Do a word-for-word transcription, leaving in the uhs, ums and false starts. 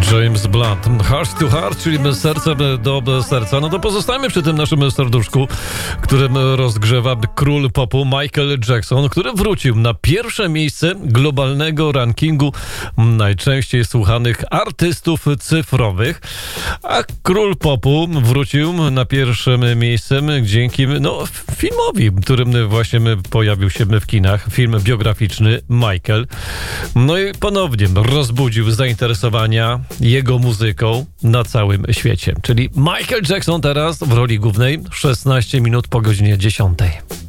James Blunt, Heart to Heart, czyli serce do serca. No to pozostajemy przy tym naszym serduszku, którym rozgrzewa król popu Michael Jackson, który wrócił na pierwsze miejsce globalnego rankingu najczęściej słuchanych artystów cyfrowych. A król popu wrócił na pierwsze miejsce dzięki no, filmowi, którym właśnie pojawił się w kinach. Film biograficzny Michael. No i ponownie rozbudził zainteresowania jego muzyką na całym świecie. Czyli Michael Jackson teraz w roli głównej szesnaście minut po godzinie dziesiątej.